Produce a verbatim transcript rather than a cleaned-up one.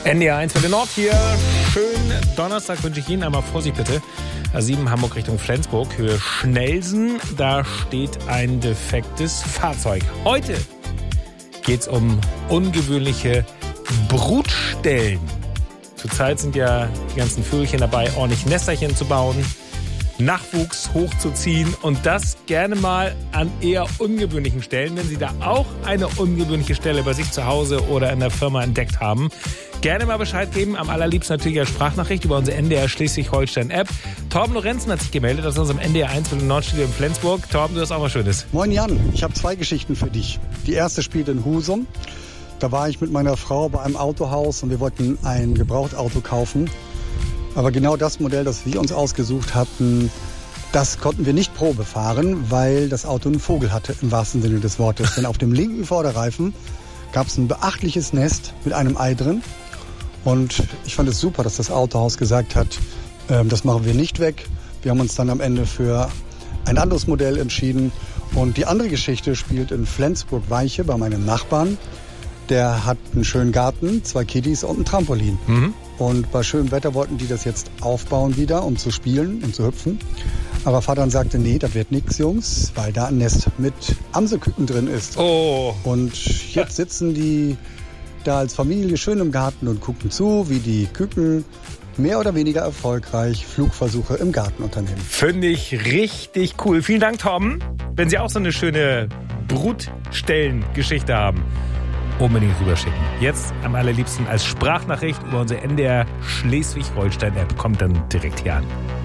N D R eins für den Nord hier. Schönen Donnerstag wünsche ich Ihnen. Einmal Vorsicht bitte. A sieben Hamburg Richtung Flensburg, Höhe Schnelsen. Da steht ein defektes Fahrzeug. Heute geht es um ungewöhnliche Brutstellen. Zurzeit sind ja die ganzen Vögelchen dabei, ordentlich Nesterchen zu bauen, Nachwuchs hochzuziehen und das gerne mal an eher ungewöhnlichen Stellen. Wenn Sie da auch eine ungewöhnliche Stelle bei sich zu Hause oder in der Firma entdeckt haben, gerne mal Bescheid geben. Am allerliebsten natürlich als Sprachnachricht über unsere N D R Schleswig-Holstein-App. Torben Lorenzen hat sich gemeldet aus unserem N D R eins für den Nordstudio in Flensburg. Torben, du hast auch was Schönes. Moin Jan, ich habe zwei Geschichten für dich. Die erste spielt in Husum. Da war ich mit meiner Frau bei einem Autohaus und wir wollten ein Gebrauchtauto kaufen. Aber genau das Modell, das wir uns ausgesucht hatten, das konnten wir nicht Probe fahren, weil das Auto einen Vogel hatte, im wahrsten Sinne des Wortes. Denn auf dem linken Vorderreifen gab es ein beachtliches Nest mit einem Ei drin. Und ich fand es super, dass das Autohaus gesagt hat, äh, das machen wir nicht weg. Wir haben uns dann am Ende für ein anderes Modell entschieden. Und die andere Geschichte spielt in Flensburg-Weiche bei meinem Nachbarn. Der hat einen schönen Garten, zwei Kiddies und ein Trampolin. Mhm. Und bei schönem Wetter wollten die das jetzt aufbauen wieder, um zu spielen, um zu hüpfen. Aber Vater sagte, nee, das wird nix, Jungs, weil da ein Nest mit Amselküken drin ist. Oh. Und jetzt sitzen die da als Familie schön im Garten und gucken zu, wie die Küken mehr oder weniger erfolgreich Flugversuche im Garten unternehmen. Finde ich richtig cool. Vielen Dank, Torben. Wenn Sie auch so eine schöne Brutstellengeschichte haben, unbedingt rüberschicken. Jetzt am allerliebsten als Sprachnachricht über unsere N D R Schleswig-Holstein-App. Kommt dann direkt hier an.